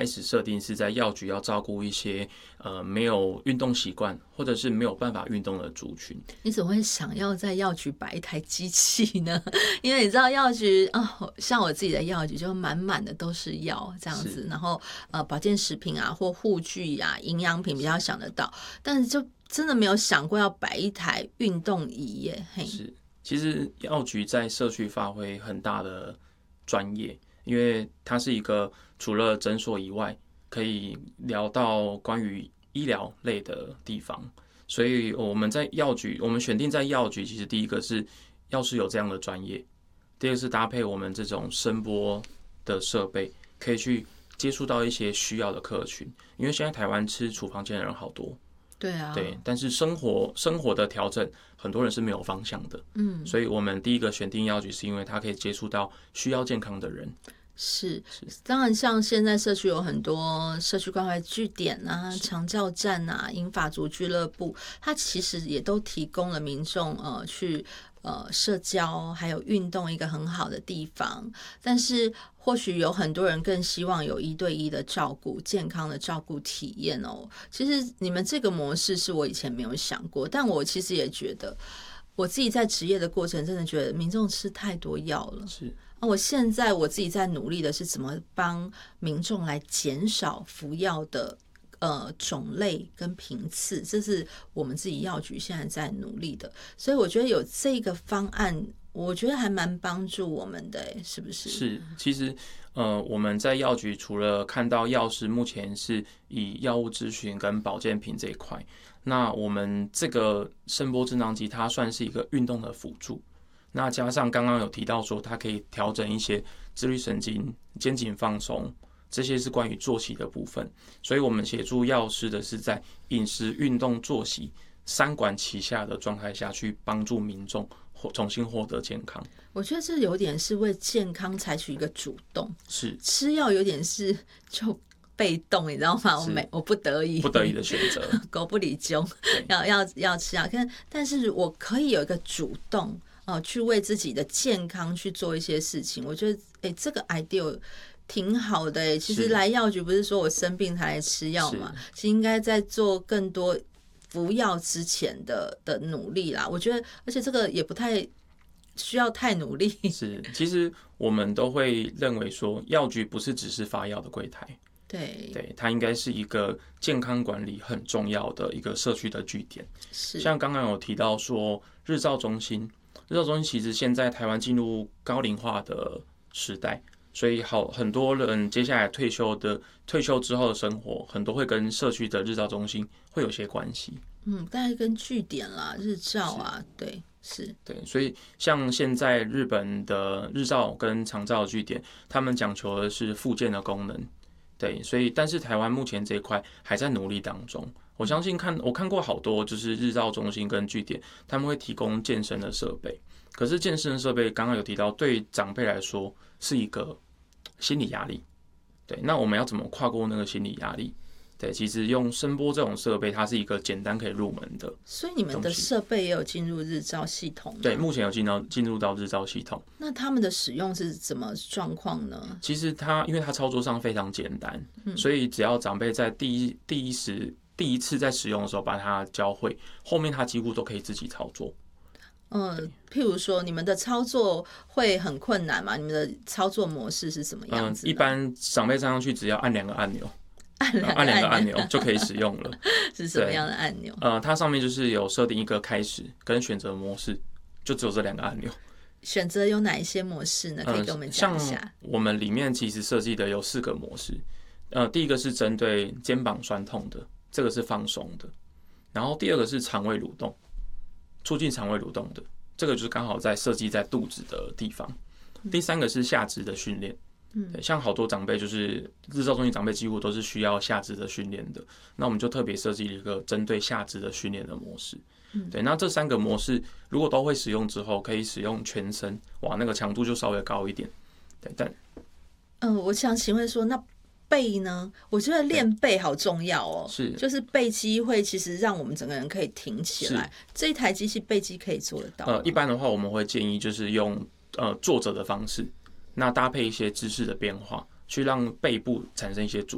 开始设定是在药局要照顾一些没有运动习惯或者是没有办法运动的族群。 你怎么会想要在药局摆一台机器呢？因为你知道药局像我自己的药局就满满的都是药这样子，然后保健食品啊或护具啊营养品比较想得到，但是就真的没有想过要摆一台运动仪耶。 是，其实药局在社区发挥很大的专业，因为它是一个除了诊所以外可以聊到关于医疗类的地方，所以我们在药局，我们选定在药局，其实第一个是药师有这样的专业，第二个是搭配我们这种声波的设备，可以去接触到一些需要的客群，因为现在台湾吃处方间的人好多。 对啊， 对，但是生活的调整，很多人是没有方向的。所以我们第一个选定药局，是因为它可以接触到需要健康的人。 是，当然像现在社区有很多社区关怀据点啊、长照站啊、银发族俱乐部，它其实也都提供了民众去社交还有运动一个很好的地方。但是或许有很多人更希望有1对1的照顾、健康的照顾体验哦。其实你们这个模式是我以前没有想过，但我其实也觉得我自己在职业的过程真的觉得民众吃太多药了。 是。 我现在我自己在努力的是怎么帮民众来减少服药的种类跟频次，这是我们自己药局现在在努力的。所以我觉得有这个方案，我觉得还蛮帮助我们的，是不是？ 是，其实我们在药局除了看到药师目前是以药物咨询跟保健品这一块，那我们这个声波震荡机它算是一个运动的辅助。那加上刚刚有提到说，它可以调整一些自律神经、肩颈放松，这些是关于作息的部分。所以我们协助药师的是在饮食、运动、作息3管齐下的状态下去帮助民众重新获得健康。 我觉得这有点是为健康采取一个主动， 是吃药有点是就被动，你知道吗？我不得已的选择， 狗不理chung，要吃药，但是我可以有一个主动。去为自己的健康去做一些事情，我觉得这个 idea 挺好的。其实来药局不是说我生病才来吃药嘛，其实应该在做更多服药之前的努力啦。我觉得，而且这个也不太需要太努力。 是，其实我们都会认为说，药局不是只是发药的柜台。对，它应该是一个健康管理很重要的一个社区的据点。像刚刚有提到说日照中心其实现在台湾进入高龄化的时代，所以很多人接下来退休之后的生活，很多会跟社区的日照中心会有些关系。 大概跟据点啦、日照啊，对，是， 对，所以像现在日本的日照跟长照据点，他们讲求的是复健的功能。对，所以但是台湾目前这一块还在努力当中。我相信我看过好多就是日照中心跟据点，他们会提供健身的设备。可是健身的设备刚刚有提到，对长辈来说是一个心理压力。对，那我们要怎么跨过那个心理压力？对，其实用声波这种设备，它是一个简单可以入门的。 所以你们的设备也有进入日照系统吗？ 对，目前有进入到日照系统。 那他们的使用是怎么状况呢？ 其实因为它操作上非常简单，所以只要长辈在第一次在使用的时候把它教会，后面他几乎都可以自己操作。 譬如说你们的操作会很困难吗？你们的操作模式是什么样子？ 一般长辈站上去只要按2个按钮，按2个按钮就可以使用了。 是什么样的按钮？ 它上面就是有设定一个开始跟选择模式，就只有这2个按钮。 选择有哪一些模式呢？可以跟我们讲一下。 像我们里面其实设计的有4个模式。第一个是针对肩膀酸痛的，这个是放松的。然后第2个是肠胃蠕动，促进肠胃蠕动的，这个就是刚好设计在肚子的地方。第3个是下肢的训练。像好多长辈就是日照中心长辈几乎都是需要下肢的训练的，那我们就特别设计了一个针对下肢的训练的模式。对，那这3个模式如果都会使用之后，可以使用全身，哇，那个强度就稍微高一点。对， 我想请问说，那背呢？我觉得练背好重要哦，就是背肌会其实让我们整个人可以挺起来。这一台机器背肌可以做得到。 一般的话，我们会建议就是用坐着的方式，那搭配一些姿势的变化，去让背部产生一些阻